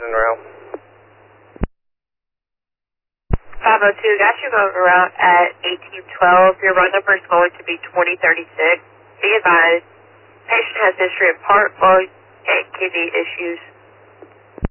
en route. 502, got you over route at 1812. Your run number is going to be 2036. Be advised, patient has history of heart, lung, and kidney issues.